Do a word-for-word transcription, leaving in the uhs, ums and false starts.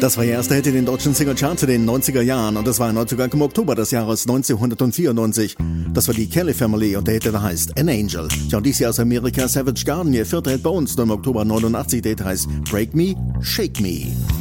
Das war ihr erster Hit in den deutschen Single-Charts in den neunziger Jahren und das war ein Neuzugang im Oktober des Jahres neunzehnhundertvierundneunzig. Das war die Kelly Family und der Hit, der heißt An Angel. Ja, und dies hier aus Amerika, Savage Garden, ihr vierter Hit bei uns, nur im Oktober neunundachtzig, der Hit heißt Break Me, Shake Me.